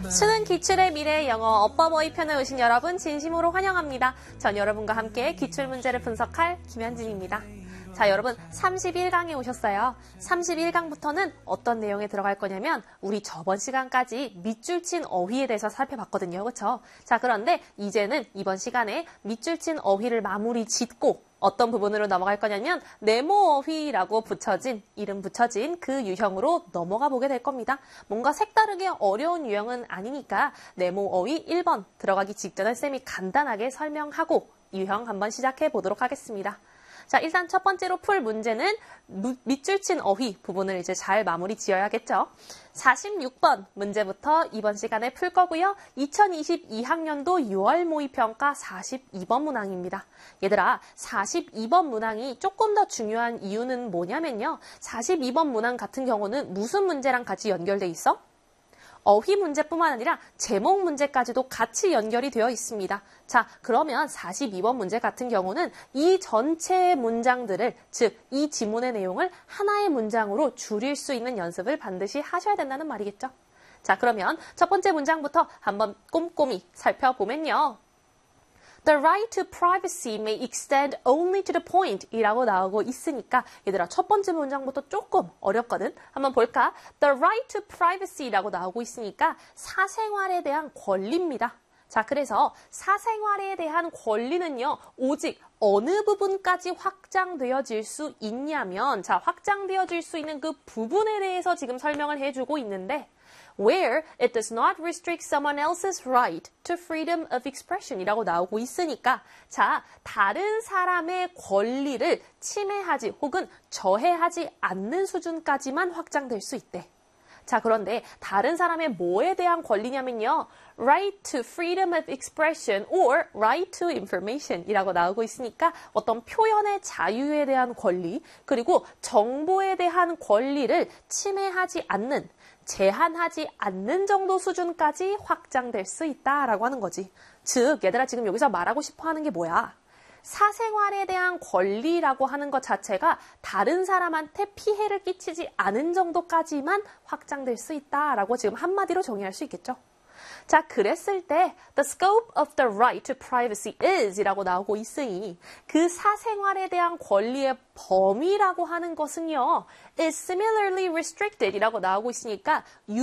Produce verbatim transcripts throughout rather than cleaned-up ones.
수능 기출의 미래 영어 어버버이 편에 오신 여러분 진심으로 환영합니다. 전 여러분과 함께 기출 문제를 분석할 김현진입니다. 자, 여러분 삼십일 강에 오셨어요. 삼십일 강부터는 어떤 내용에 들어갈 거냐면 우리 저번 시간까지 밑줄 친 어휘에 대해서 살펴봤거든요. 그렇죠? 자, 그런데 이제는 이번 시간에 밑줄 친 어휘를 마무리 짓고 어떤 부분으로 넘어갈 거냐면 네모 어휘라고 붙여진, 이름 붙여진 그 유형으로 넘어가 보게 될 겁니다. 뭔가 색다르게 어려운 유형은 아니니까 네모 어휘 일 번 들어가기 직전에 쌤이 간단하게 설명하고 유형 한번 시작해 보도록 하겠습니다. 자, 일단 첫 번째로 풀 문제는 밑줄 친 어휘 부분을 이제 잘 마무리 지어야겠죠. 사십육 번 문제부터 이번 시간에 풀 거고요. 이천이십이 학년도 유월 모의평가 사십이 번 문항입니다. 얘들아, 사십이 번 문항이 조금 더 중요한 이유는 뭐냐면요. 사십이 번 문항 같은 경우는 무슨 문제랑 같이 연결돼 있어? 어휘 문제뿐만 아니라 제목 문제까지도 같이 연결이 되어 있습니다. 자, 그러면 사십이 번 문제 같은 경우는 이 전체 문장들을, 즉 이 지문의 내용을 하나의 문장으로 줄일 수 있는 연습을 반드시 하셔야 된다는 말이겠죠. 자, 그러면 첫 번째 문장부터 한번 꼼꼼히 살펴보면요. The right to privacy may extend only to the point 이라고 나오고 있으니까 얘들아, 첫 번째 문장부터 조금 어렵거든. 한번 볼까? The right to privacy라고 나오고 있으니까 사생활에 대한 권리입니다. 자, 그래서 사생활에 대한 권리는요, 오직 어느 부분까지 확장되어질 수 있냐면, 자, 확장되어질 수 있는 그 부분에 대해서 지금 설명을 해주고 있는데, where it does not restrict someone else's right to freedom of expression 이라고 나오고 있으니까, 자, 다른 사람의 권리를 침해하지 혹은 저해하지 않는 수준까지만 확장될 수 있대. 자, 그런데 다른 사람의 뭐에 대한 권리냐면요. right to freedom of expression or right to information 이라고 나오고 있으니까 어떤 표현의 자유에 대한 권리, 그리고 정보에 대한 권리를 침해하지 않는, 제한하지 않는 정도 수준까지 확장될 수 있다라고 하는 거지. 즉, 얘들아, 지금 여기서 말하고 싶어 하는 게 뭐야? 사생활에 대한 권리라고 하는 것 자체가 다른 사람한테 피해를 끼치지 않은 정도까지만 확장될 수 있다라고 지금 한마디로 정의할 수 있겠죠. 자, 그랬을 때 the scope of the right to privacy is 이라고 나오고 있으니 그 사생활에 대한 권리의 범위라고 하는 것은요, is similarly restricted 이라고 나오고 있으니까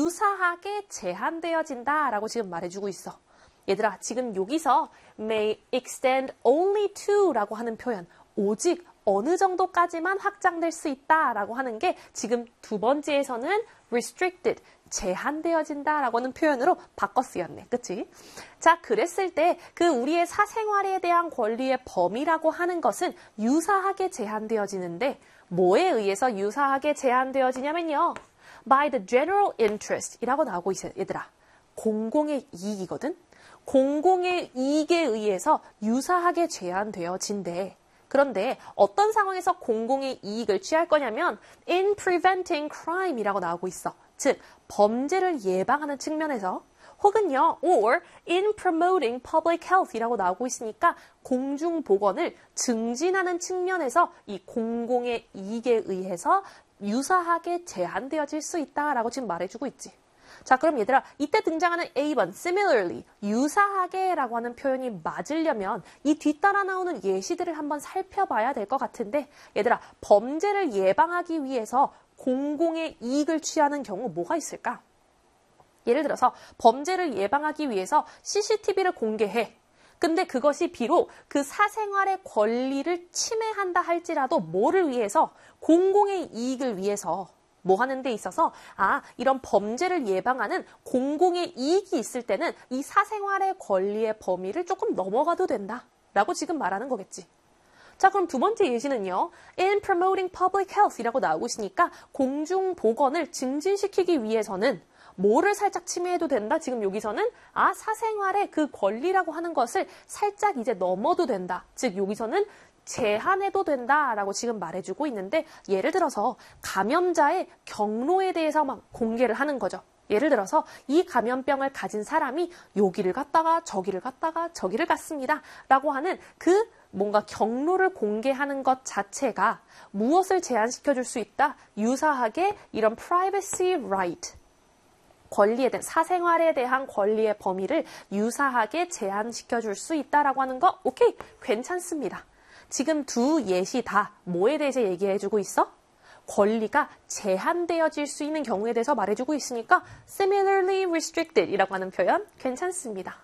유사하게 제한되어진다 라고 지금 말해주고 있어. 얘들아, 지금 여기서 may extend only to 라고 하는 표현, 오직 어느 정도까지만 확장될 수 있다 라고 하는 게 지금 두 번째에서는 restricted, 제한되어진다 라고 하는 표현으로 바꿔 쓰였네. 그치? 자, 그랬을 때 그 우리의 사생활에 대한 권리의 범위라고 하는 것은 유사하게 제한되어지는데 뭐에 의해서 유사하게 제한되어지냐면요. by the general interest 이라고 나오고 있어요. 얘들아, 공공의 이익이거든? 공공의 이익에 의해서 유사하게 제한되어진대. 그런데 어떤 상황에서 공공의 이익을 취할 거냐면 in preventing crime 이라고 나오고 있어. 즉, 범죄를 예방하는 측면에서, 혹은요, or in promoting public health 이라고 나오고 있으니까 공중보건을 증진하는 측면에서 이 공공의 이익에 의해서 유사하게 제한되어질 수 있다라고 지금 말해주고 있지. 자, 그럼 얘들아, 이때 등장하는 에이 번, similarly, 유사하게 라고 하는 표현이 맞으려면 이 뒤따라 나오는 예시들을 한번 살펴봐야 될 것 같은데, 얘들아, 범죄를 예방하기 위해서 공공의 이익을 취하는 경우 뭐가 있을까? 예를 들어서 범죄를 예방하기 위해서 씨씨티비를 공개해. 근데 그것이 비록 그 사생활의 권리를 침해한다 할지라도 뭐를 위해서? 공공의 이익을 위해서. 뭐 하는 데 있어서, 아, 이런 범죄를 예방하는 공공의 이익이 있을 때는 이 사생활의 권리의 범위를 조금 넘어가도 된다 라고 지금 말하는 거겠지. 자, 그럼 두 번째 예시는요. in promoting public health 이라고 나오고 있으니까 공중보건을 증진시키기 위해서는 뭐를 살짝 침해해도 된다? 지금 여기서는 아, 사생활의 그 권리라고 하는 것을 살짝 이제 넘어도 된다. 즉, 여기서는 제한해도 된다라고 지금 말해주고 있는데, 예를 들어서 감염자의 경로에 대해서 막 공개를 하는 거죠. 예를 들어서 이 감염병을 가진 사람이 여기를 갔다가 저기를 갔다가 저기를 갔습니다 라고 하는 그 뭔가 경로를 공개하는 것 자체가 무엇을 제한시켜 줄 수 있다? 유사하게 이런 privacy right, 권리에 대한 사생활에 대한 권리의 범위를 유사하게 제한시켜 줄 수 있다라고 하는 거 오케이 괜찮습니다. 지금 두 예시 다 뭐에 대해서 얘기해주고 있어? 권리가 제한되어질 수 있는 경우에 대해서 말해주고 있으니까 similarly restricted 이라고 하는 표현 괜찮습니다.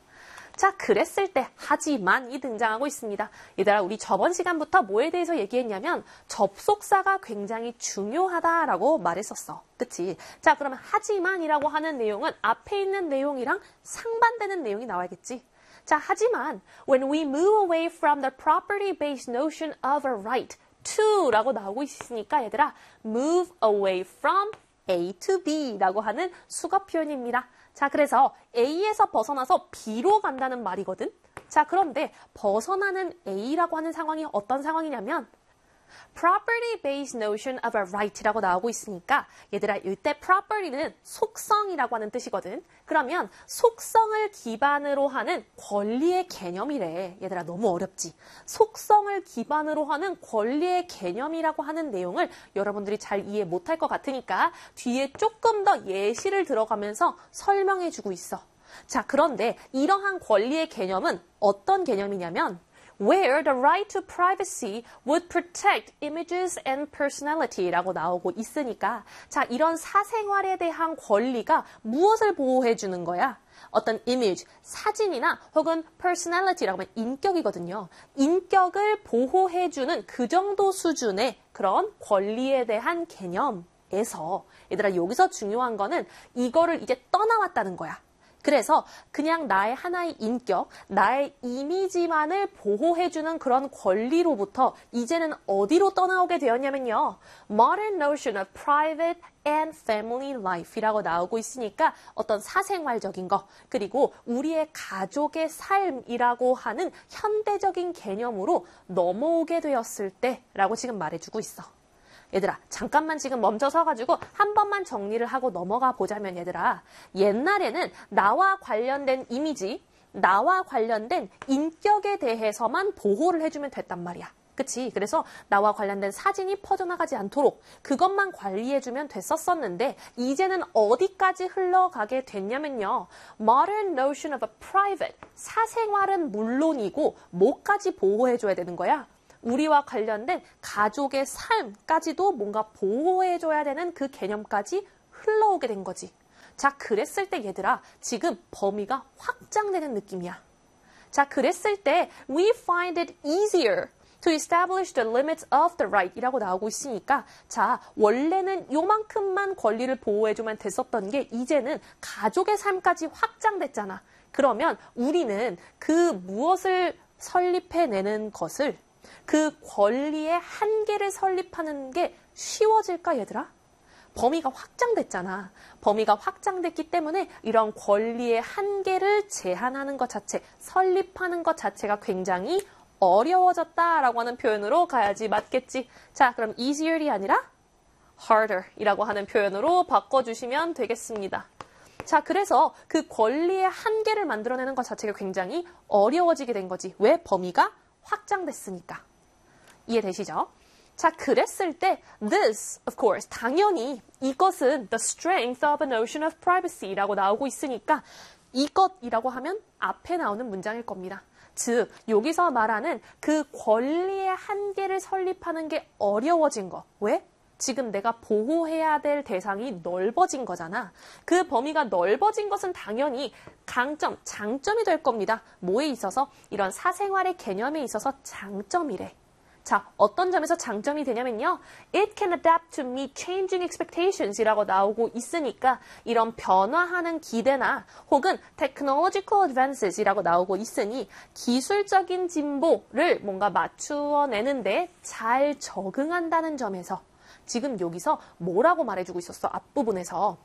자, 그랬을 때 하지만이 등장하고 있습니다. 얘들아, 우리 저번 시간부터 뭐에 대해서 얘기했냐면 접속사가 굉장히 중요하다라고 말했었어. 그치? 자, 그러면 하지만이라고 하는 내용은 앞에 있는 내용이랑 상반되는 내용이 나와야겠지. 자, 하지만 when we move away from the property-based notion of a right to 라고 나오고 있으니까 얘들아, move away from A to B 라고 하는 수거 표현입니다. 자, 그래서 A에서 벗어나서 B로 간다는 말이거든. 자, 그런데 벗어나는 A라고 하는 상황이 어떤 상황이냐면 property-based notion of a right라고 나오고 있으니까 얘들아, 이때 property는 속성이라고 하는 뜻이거든. 그러면 속성을 기반으로 하는 권리의 개념이래. 얘들아, 너무 어렵지? 속성을 기반으로 하는 권리의 개념이라고 하는 내용을 여러분들이 잘 이해 못할 것 같으니까 뒤에 조금 더 예시를 들어가면서 설명해주고 있어. 자, 그런데 이러한 권리의 개념은 어떤 개념이냐면 where the right to privacy would protect images and personality라고 나오고 있으니까 자, 이런 사생활에 대한 권리가 무엇을 보호해 주는 거야? 어떤 image, 사진이나 혹은 personality라고 하면 인격이거든요. 인격을 보호해 주는 그 정도 수준의 그런 권리에 대한 개념에서 얘들아, 여기서 중요한 거는 이거를 이제 떠나왔다는 거야. 그래서 그냥 나의 하나의 인격, 나의 이미지만을 보호해주는 그런 권리로부터 이제는 어디로 떠나오게 되었냐면요. Modern notion of private and family life이라고 나오고 있으니까 어떤 사생활적인 거, 그리고 우리의 가족의 삶이라고 하는 현대적인 개념으로 넘어오게 되었을 때라고 지금 말해주고 있어. 얘들아, 잠깐만 지금 멈춰서가지고 한 번만 정리를 하고 넘어가 보자면 얘들아, 옛날에는 나와 관련된 이미지, 나와 관련된 인격에 대해서만 보호를 해주면 됐단 말이야. 그치? 그래서 나와 관련된 사진이 퍼져나가지 않도록 그것만 관리해주면 됐었었는데 이제는 어디까지 흘러가게 됐냐면요. Modern notion of a private, 사생활은 물론이고 뭐까지 보호해줘야 되는 거야? 우리와 관련된 가족의 삶까지도 뭔가 보호해줘야 되는 그 개념까지 흘러오게 된 거지. 자, 그랬을 때 얘들아, 지금 범위가 확장되는 느낌이야. 자, 그랬을 때 we find it easier to establish the limits of the right 이라고 나오고 있으니까 자, 원래는 요만큼만 권리를 보호해주면 됐었던 게 이제는 가족의 삶까지 확장됐잖아. 그러면 우리는 그 무엇을 설립해내는 것을 그 권리의 한계를 설립하는 게 쉬워질까 얘들아? 범위가 확장됐잖아. 범위가 확장됐기 때문에 이런 권리의 한계를 제한하는 것 자체, 설립하는 것 자체가 굉장히 어려워졌다라고 하는 표현으로 가야지 맞겠지. 자, 그럼 easier이 아니라 harder 이라고 하는 표현으로 바꿔주시면 되겠습니다. 자, 그래서 그 권리의 한계를 만들어내는 것 자체가 굉장히 어려워지게 된 거지. 왜? 범위가 확장됐으니까. 이해되시죠? 자, 그랬을 때 this, of course, 당연히 이것은 the strength of a notion of privacy라고 나오고 있으니까 이것이라고 하면 앞에 나오는 문장일 겁니다. 즉, 여기서 말하는 그 권리의 한계를 설립하는 게 어려워진 거. 왜? 지금 내가 보호해야 될 대상이 넓어진 거잖아. 그 범위가 넓어진 것은 당연히 강점, 장점이 될 겁니다. 뭐에 있어서? 이런 사생활의 개념에 있어서 장점이래. 자, 어떤 점에서 장점이 되냐면요. It can adapt to meet changing expectations 이라고 나오고 있으니까 이런 변화하는 기대나 혹은 technological advances 이라고 나오고 있으니 기술적인 진보를 뭔가 맞추어내는데 잘 적응한다는 점에서 지금 여기서 뭐라고 말해주고 있었어? 앞부분에서.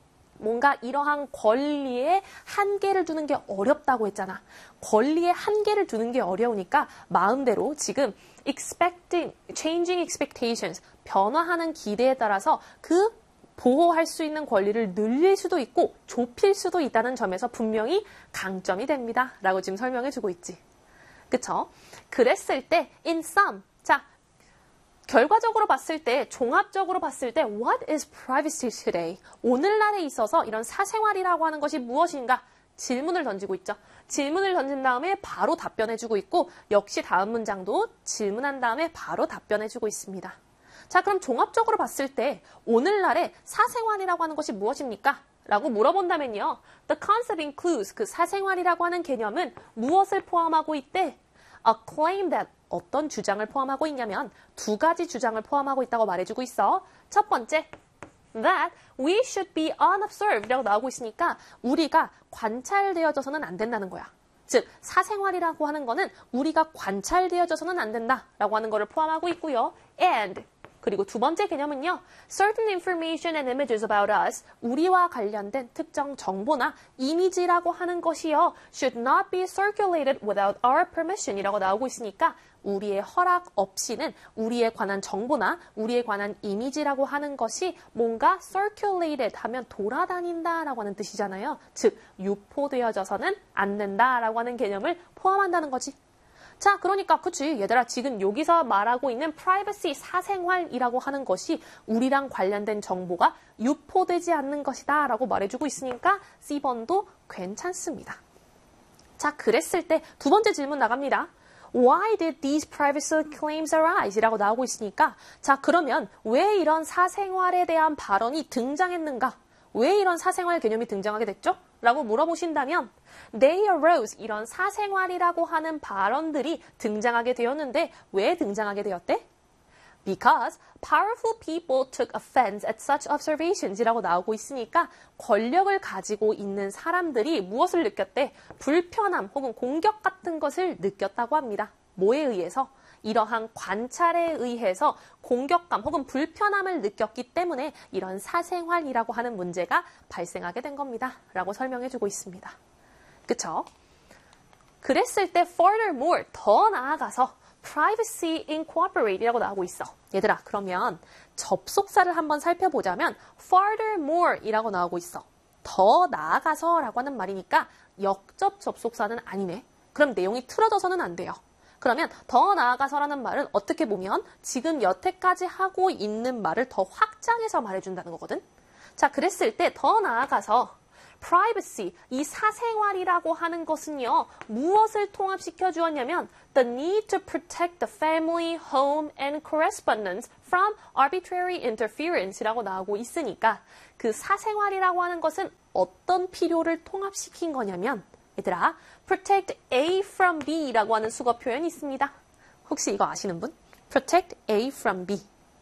뭔가 이러한 권리에 한계를 두는 게 어렵다고 했잖아. 권리에 한계를 두는 게 어려우니까 마음대로 지금 expecting, changing expectations, 변화하는 기대에 따라서 그 보호할 수 있는 권리를 늘릴 수도 있고 좁힐 수도 있다는 점에서 분명히 강점이 됩니다. 라고 지금 설명해 주고 있지. 그쵸? 그랬을 때 in some, 자, 결과적으로 봤을 때, 종합적으로 봤을 때 What is privacy today? 오늘날에 있어서 이런 사생활이라고 하는 것이 무엇인가? 질문을 던지고 있죠. 질문을 던진 다음에 바로 답변해주고 있고 역시 다음 문장도 질문한 다음에 바로 답변해주고 있습니다. 자, 그럼 종합적으로 봤을 때 오늘날의 사생활이라고 하는 것이 무엇입니까? 라고 물어본다면요. The concept includes, 그 사생활이라고 하는 개념은 무엇을 포함하고 있대? A claim that, 어떤 주장을 포함하고 있냐면 두 가지 주장을 포함하고 있다고 말해주고 있어. 첫 번째, that we should be unobserved 라고 나오고 있으니까 우리가 관찰되어져서는 안 된다는 거야. 즉, 사생활이라고 하는 거는 우리가 관찰되어져서는 안 된다라고 하는 거를 포함하고 있고요. And, 그리고 두 번째 개념은요. Certain information and images about us, 우리와 관련된 특정 정보나 이미지라고 하는 것이요. should not be circulated without our permission 이라고 나오고 있으니까 우리의 허락 없이는 우리에 관한 정보나 우리에 관한 이미지라고 하는 것이 뭔가 circulated 하면 돌아다닌다라고 하는 뜻이잖아요. 즉, 유포되어져서는 안 된다라고 하는 개념을 포함한다는 거지. 자, 그러니까 그치 얘들아, 지금 여기서 말하고 있는 privacy, 사생활이라고 하는 것이 우리랑 관련된 정보가 유포되지 않는 것이다 라고 말해주고 있으니까 씨 번도 괜찮습니다. 자, 그랬을 때 두 번째 질문 나갑니다. Why did these privacy claims arise? 라고 나오고 있으니까 자, 그러면 왜 이런 사생활에 대한 발언이 등장했는가? 왜 이런 사생활 개념이 등장하게 됐죠? 라고 물어보신다면 They arose, 이런 사생활이라고 하는 발언들이 등장하게 되었는데 왜 등장하게 되었대? Because powerful people took offense at such observations 이라고 나오고 있으니까 권력을 가지고 있는 사람들이 무엇을 느꼈대? 불편함 혹은 공격 같은 것을 느꼈다고 합니다. 뭐에 의해서? 이러한 관찰에 의해서 공격감 혹은 불편함을 느꼈기 때문에 이런 사생활이라고 하는 문제가 발생하게 된 겁니다. 라고 설명해주고 있습니다. 그쵸? 그랬을 때 furthermore, 더 나아가서 privacy incorporate 이라고 나오고 있어. 얘들아, 그러면 접속사를 한번 살펴보자면 furthermore 이라고 나오고 있어. 더 나아가서 라고 하는 말이니까 역접 접속사는 아니네. 그럼 내용이 틀어져서는 안 돼요. 그러면 더 나아가서라는 말은 어떻게 보면 지금 여태까지 하고 있는 말을 더 확장해서 말해준다는 거거든. 자, 그랬을 때 더 나아가서 privacy, 이 사생활이라고 하는 것은요. 무엇을 통합시켜 주었냐면 the need to protect the family, home, and correspondence from arbitrary interference 이라고 나오고 있으니까 그 사생활이라고 하는 것은 어떤 필요를 통합시킨 거냐면 얘들아, protect A from B라고 하는 수거 표현이 있습니다. 혹시 이거 아시는 분? protect A from B.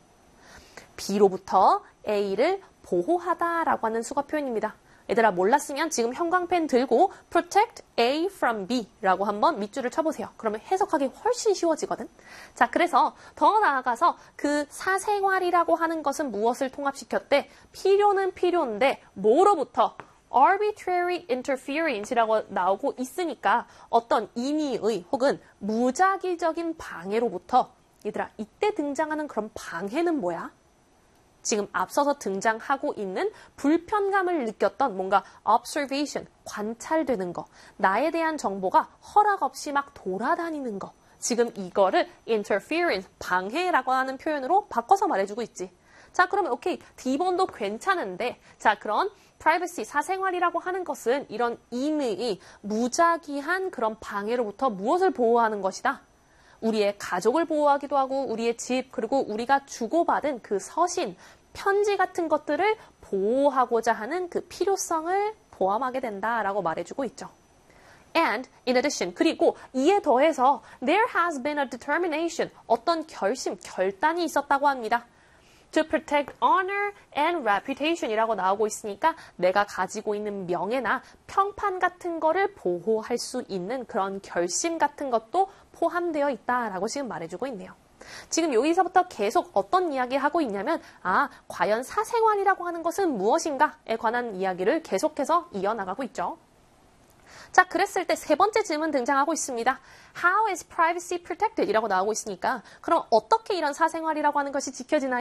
B로부터 A를 보호하다라고 하는 수거 표현입니다. 얘들아, 몰랐으면 지금 형광펜 들고 protect A from B라고 한번 밑줄을 쳐보세요. 그러면 해석하기 훨씬 쉬워지거든. 자, 그래서 더 나아가서 그 사생활이라고 하는 것은 무엇을 통합시켰대? 필요는 필요인데 뭐로부터? arbitrary interference이라고 나오고 있으니까 어떤 임의의 혹은 무작위적인 방해로부터 얘들아, 이때 등장하는 그런 방해는 뭐야? 지금 앞서서 등장하고 있는 불편감을 느꼈던 뭔가 observation, 관찰되는 거, 나에 대한 정보가 허락 없이 막 돌아다니는 거, 지금 이거를 interference, 방해라고 하는 표현으로 바꿔서 말해주고 있지. 자, 그러면 오케이, D번도 괜찮은데 자, 그런 privacy, 사생활이라고 하는 것은 이런 임의의 무작위한 그런 방해로부터 무엇을 보호하는 것이다? 우리의 가족을 보호하기도 하고 우리의 집, 그리고 우리가 주고받은 그 서신, 편지 같은 것들을 보호하고자 하는 그 필요성을 포함하게 된다라고 말해주고 있죠. And in addition, 그리고 이에 더해서 there has been a determination, 어떤 결심, 결단이 있었다고 합니다. To protect honor and reputation 이라고 나오고 있으니까 내가 가지고 있는 명예나 평판 같은 거를 보호할 수 있는 그런 결심 같은 것도 포함되어 있다라고 지금 말해주고 있네요. 지금 여기서부터 계속 어떤 이야기 하고 있냐면 아, 과연 사생활이라고 하는 것은 무엇인가에 관한 이야기를 계속해서 이어나가고 있죠. 자, 그랬을 때 세 번째 질문 등장하고 있습니다. How is privacy protected? 이라고 나오고 있으니까 그럼 어떻게 이런 사생활이라고 하는 것이 지켜지나요?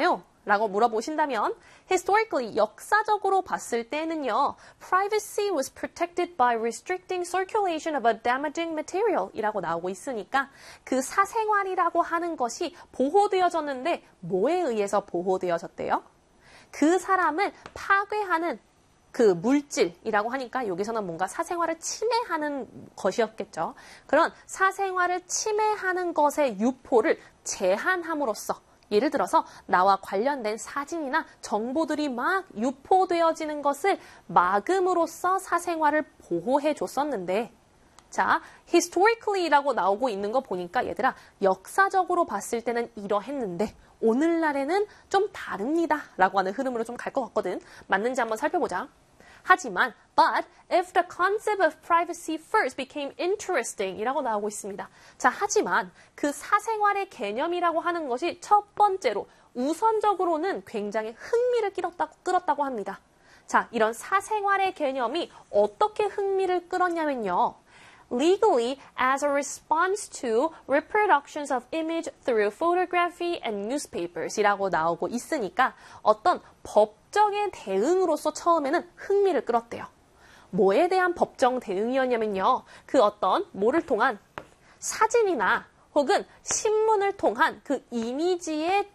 라고 물어보신다면 historically, 역사적으로 봤을 때는요. privacy was protected by restricting circulation of a damaging material 이라고 나오고 있으니까 그 사생활이라고 하는 것이 보호되어졌는데 뭐에 의해서 보호되어졌대요? 그 사람을 파괴하는 그 물질이라고 하니까 여기서는 뭔가 사생활을 침해하는 것이었겠죠. 그런 사생활을 침해하는 것의 유포를 제한함으로써 예를 들어서 나와 관련된 사진이나 정보들이 막 유포되어지는 것을 막음으로써 사생활을 보호해 줬었는데 자, historically라고 나오고 있는 거 보니까 얘들아 역사적으로 봤을 때는 이러했는데 오늘날에는 좀 다릅니다 라고 하는 흐름으로 좀 갈 것 같거든. 맞는지 한번 살펴보자. 하지만, but if the concept of privacy first became interesting 이라고 나오고 있습니다. 자, 하지만 그 사생활의 개념이라고 하는 것이 첫 번째로 우선적으로는 굉장히 흥미를 끌었다고, 끌었다고 합니다. 자, 이런 사생활의 개념이 어떻게 흥미를 끌었냐면요. legally as a response to reproductions of image through photography and newspapers 이라고 나오고 있으니까 어떤 법정의 대응으로서 처음에는 흥미를 끌었대요. 뭐에 대한 법정 대응이었냐면요. 그 어떤 뭐를 통한 사진이나 혹은 신문을 통한 그 이미지의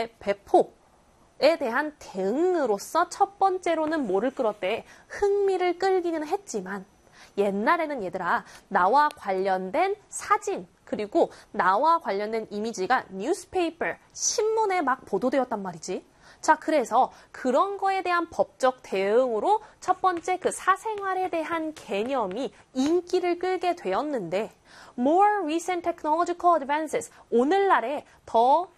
재배포에 대한 대응으로서 첫 번째로는 뭐를 끌었대? 흥미를 끌기는 했지만 옛날에는 얘들아 나와 관련된 사진 그리고 나와 관련된 이미지가 뉴스페이퍼, 신문에 막 보도되었단 말이지. 자, 그래서 그런 거에 대한 법적 대응으로 첫 번째 그 사생활에 대한 개념이 인기를 끌게 되었는데 more recent technological advances, 오늘날에 더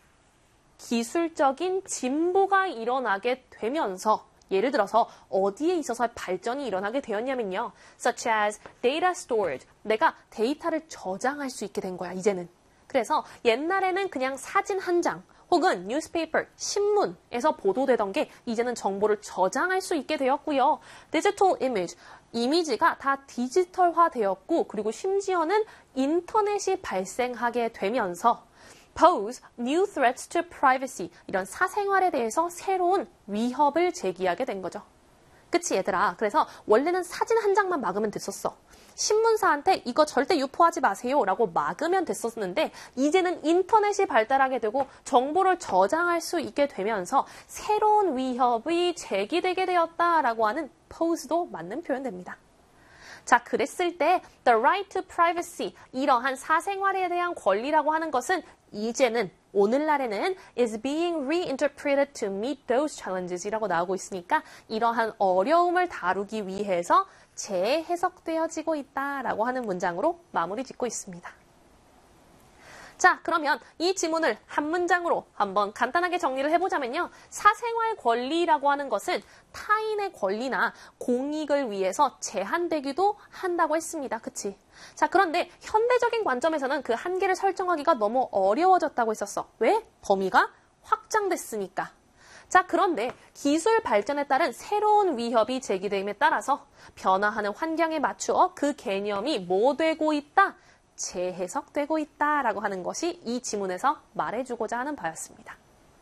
기술적인 진보가 일어나게 되면서 예를 들어서 어디에 있어서 발전이 일어나게 되었냐면요. such as data storage. 내가 데이터를 저장할 수 있게 된 거야, 이제는. 그래서 옛날에는 그냥 사진 한 장 혹은 newspaper, 신문에서 보도되던 게 이제는 정보를 저장할 수 있게 되었고요. digital image, 이미지가 다 디지털화 되었고 그리고 심지어는 인터넷이 발생하게 되면서 pose new threats to privacy. 이런 사생활에 대해서 새로운 위협을 제기하게 된 거죠. 그치 얘들아. 그래서 원래는 사진 한 장만 막으면 됐었어. 신문사한테 이거 절대 유포하지 마세요 라고 막으면 됐었는데 이제는 인터넷이 발달하게 되고 정보를 저장할 수 있게 되면서 새로운 위협이 제기되게 되었다라고 하는 pose도 맞는 표현됩니다. 자, 그랬을 때 the right to privacy, 이러한 사생활에 대한 권리라고 하는 것은 이제는 오늘날에는 is being reinterpreted to meet those challenges 이라고 나오고 있으니까 이러한 어려움을 다루기 위해서 재해석되어지고 있다라고 하는 문장으로 마무리 짓고 있습니다. 자, 그러면 이 지문을 한 문장으로 한번 간단하게 정리를 해보자면요. 사생활 권리라고 하는 것은 타인의 권리나 공익을 위해서 제한되기도 한다고 했습니다. 그치? 자, 그런데 현대적인 관점에서는 그 한계를 설정하기가 너무 어려워졌다고 했었어. 왜? 범위가 확장됐으니까. 자, 그런데 기술 발전에 따른 새로운 위협이 제기됨에 따라서 변화하는 환경에 맞추어 그 개념이 뭐 되고 있다? 재해석되고 있다라고 하는 것이 이 지문에서 말해주고자 하는 바였습니다.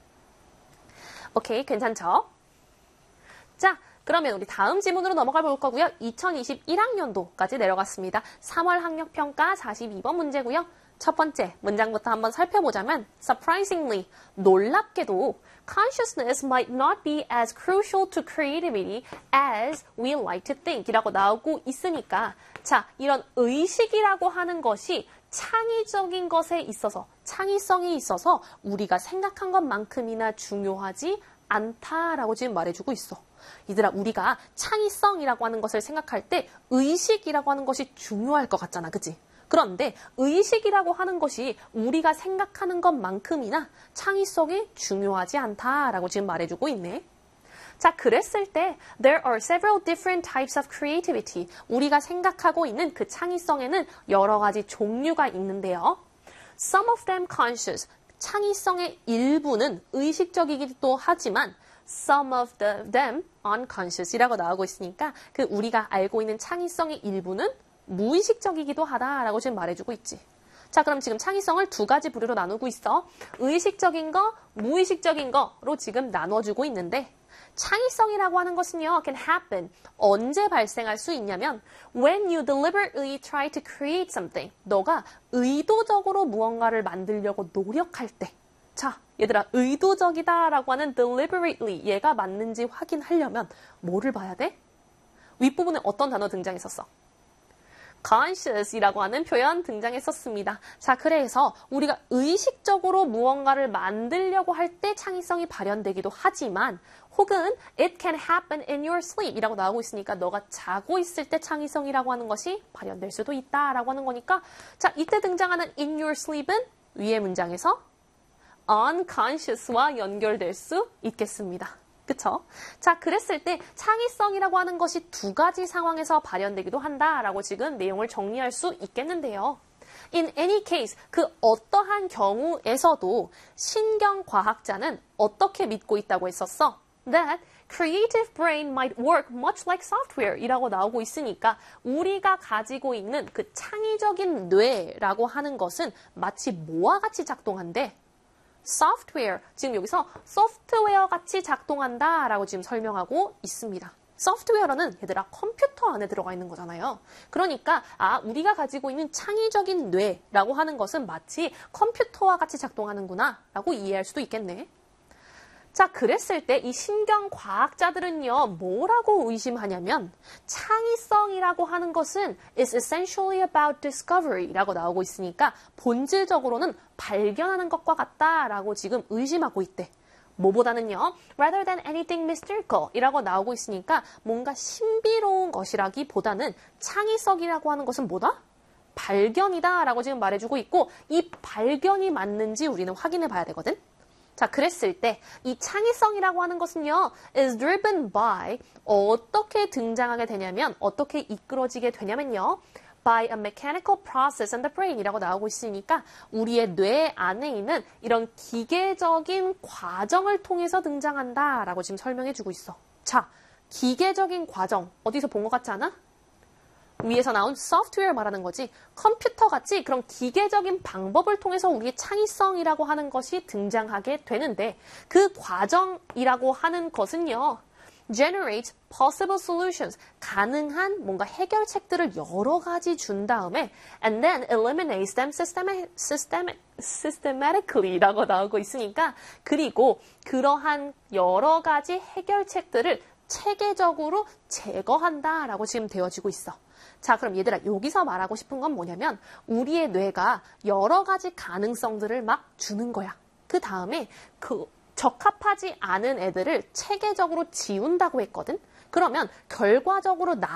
오케이, 괜찮죠? 자, 그러면 우리 다음 지문으로 넘어가 볼 거고요. 이천이십일 학년도까지 내려갔습니다. 삼월 학력평가 사십이 번 문제고요. 첫 번째 문장부터 한번 살펴보자면 surprisingly, 놀랍게도 consciousness might not be as crucial to creativity as we like to think 이라고 나오고 있으니까 자, 이런 의식이라고 하는 것이 창의적인 것에 있어서 창의성이 있어서 우리가 생각한 것만큼이나 중요하지 않다라고 지금 말해주고 있어. 얘들아, 우리가 창의성이라고 하는 것을 생각할 때 의식이라고 하는 것이 중요할 것 같잖아. 그치? 그런데 의식이라고 하는 것이 우리가 생각하는 것만큼이나 창의성이 중요하지 않다라고 지금 말해주고 있네. 자, 그랬을 때 there are several different types of creativity. 우리가 생각하고 있는 그 창의성에는 여러 가지 종류가 있는데요. Some of them conscious. 창의성의 일부는 의식적이기도 하지만 some of the, them unconscious 이라고 나오고 있으니까 그 우리가 알고 있는 창의성의 일부는 무의식적이기도 하다라고 지금 말해주고 있지. 자, 그럼 지금 창의성을 두 가지 부류로 나누고 있어. 의식적인 거, 무의식적인 거로 지금 나눠주고 있는데 창의성이라고 하는 것은요, can happen. 언제 발생할 수 있냐면 when you deliberately try to create something. 너가 의도적으로 무언가를 만들려고 노력할 때. 자, 얘들아, 의도적이다라고 하는 deliberately 얘가 맞는지 확인하려면 뭐를 봐야 돼? 윗부분에 어떤 단어 등장했었어? conscious이라고 하는 표현 등장했었습니다. 자, 그래서 우리가 의식적으로 무언가를 만들려고 할 때 창의성이 발현되기도 하지만 혹은 it can happen in your sleep 이라고 나오고 있으니까 너가 자고 있을 때 창의성이라고 하는 것이 발현될 수도 있다라고 하는 거니까 자, 이때 등장하는 in your sleep은 위의 문장에서 unconscious와 연결될 수 있겠습니다. 그쵸? 자, 그랬을 때 창의성이라고 하는 것이 두 가지 상황에서 발현되기도 한다라고 지금 내용을 정리할 수 있겠는데요. In any case, 그 어떠한 경우에서도 신경과학자는 어떻게 믿고 있다고 했었어? That creative brain might work much like software 이라고 나오고 있으니까 우리가 가지고 있는 그 창의적인 뇌라고 하는 것은 마치 뭐와 같이 작동한대? software, 지금 여기서 소프트웨어 같이 작동한다라고 지금 설명하고 있습니다. 소프트웨어는 얘들아 컴퓨터 안에 들어가 있는 거잖아요. 그러니까 아 우리가 가지고 있는 창의적인 뇌라고 하는 것은 마치 컴퓨터와 같이 작동하는구나 라고 이해할 수도 있겠네. 자, 그랬을 때 이 신경과학자들은요, 뭐라고 의심하냐면 창의성이라고 하는 것은 is essentially about discovery 라고 나오고 있으니까 본질적으로는 발견하는 것과 같다라고 지금 의심하고 있대. 뭐보다는요, rather than anything mystical 이라고 나오고 있으니까 뭔가 신비로운 것이라기보다는 창의성이라고 하는 것은 뭐다? 발견이다 라고 지금 말해주고 있고 이 발견이 맞는지 우리는 확인해 봐야 되거든. 자, 그랬을 때 이 창의성이라고 하는 것은요, is driven by 어떻게 등장하게 되냐면 어떻게 이끌어지게 되냐면요, by a mechanical process in the brain 이라고 나오고 있으니까 우리의 뇌 안에 있는 이런 기계적인 과정을 통해서 등장한다라고 지금 설명해 주고 있어. 자, 기계적인 과정 어디서 본 것 같지 않아? 위에서 나온 소프트웨어 말하는 거지. 컴퓨터같이 그런 기계적인 방법을 통해서 우리의 창의성이라고 하는 것이 등장하게 되는데 그 과정이라고 하는 것은요. generate possible solutions. 가능한 뭔가 해결책들을 여러 가지 준 다음에 and then eliminates them systematic, systematic, systematically 라고 나오고 있으니까 그리고 그러한 여러 가지 해결책들을 체계적으로 제거한다라고 지금 되어지고 있어. 자, 그럼 얘들아 여기서 말하고 싶은 건 뭐냐면 우리의 뇌가 여러 가지 가능성들을 막 주는 거야. 그 다음에 그 적합하지 않은 애들을 체계적으로 지운다고 했거든. 그러면 결과적으로 나